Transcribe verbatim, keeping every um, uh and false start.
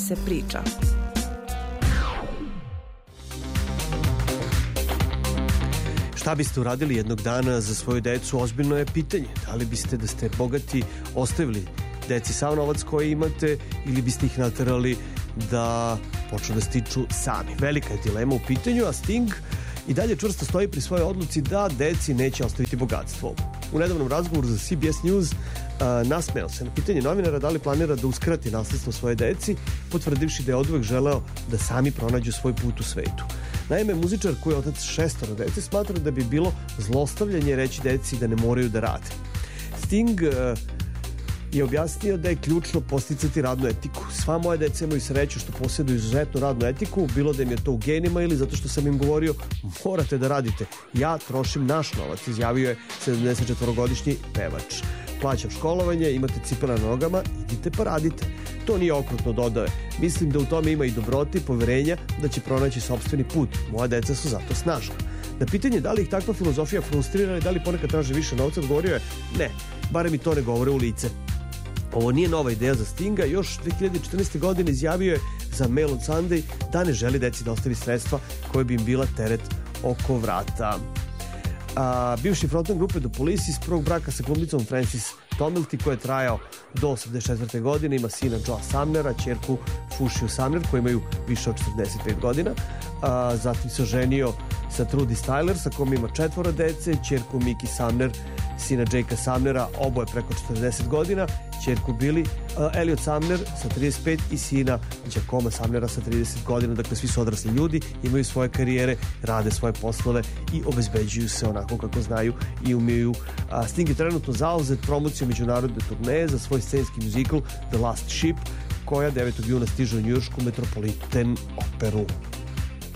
se priča. Šta biste uradili jednog dana za svoju decu? Ozbiljno je pitanje. Da li biste, da ste bogati, ostavili deci sav novac koji imate ili biste ih naterali da počnu da stiču sami? Velika je dilema u pitanju, a Sting i dalje čvrsto stoji pri svojoj odluci da deci neće ostaviti bogatstvo. U nedavnom razgovoru za C B S News uh, nasmejao se na pitanje novinara da li planira da uskrati nasledstvo svoje deci, potvrdivši da je oduvek želeo da sami pronađu svoj put u svetu. Naime, muzičar koji je otac šestoro dece smatra da bi bilo zlostavljanje reći deci da ne moraju da rade. Sting uh, je objasnio da je ključno posticati radnu etiku. Sva moja deca imaju sreću što posjeduju izuzetnu radnu etiku, bilo da im je to u genima ili zato što sam im govorio morate da radite. Ja trošim naš novac, izjavio je sedamdesetčetvorogodišnji pevač. Plaćam školovanje, imate cipele na nogama, idite pa radite. To nije okrutno, dodao je. Mislim da u tome ima i dobrote i poverenja da će pronaći sopstveni put. Moja deca su zato snažna. Na pitanje da li ih takva filozofija frustrira i da li ponekad traže više novca, odgovorio je ne, barem i to ne govore u lice. Ovo nije nova ideja za Stinga, još dve hiljade četrnaeste. godine izjavio je za Mail on Sunday da ne želi deci da ostavi sredstva koje bi im bila teret oko vrata. A, bivši frontman grupe The Police iz prvog braka sa glumicom Francis Tomilty, koji je trajao do osamdeset četvrte. godine, ima sina Joa Sumnera, ćerku Fušiju Sumner, koji imaju više od četrdeset pet godina. A, zatim se oženio sa Trudy Styler, sa kom ima četvoro dece, ćerku Miki Sumner, sina Jakea Sumnera, oboje preko četrdeset godina, ćerku Billy, uh, Elliot Sumner sa trideset pet i sina Giacomo Sumnera sa trideset godina. Dakle, svi su odrasli ljudi, imaju svoje karijere, rade svoje poslove i obezbeđuju se onako kako znaju i umiju. Uh, Sting je trenutno zauzet promocijom međunarodne turneje za svoj scenski muzikl The Last Ship, koja devetog juna stiže u njujoršku Metropolitan Operu.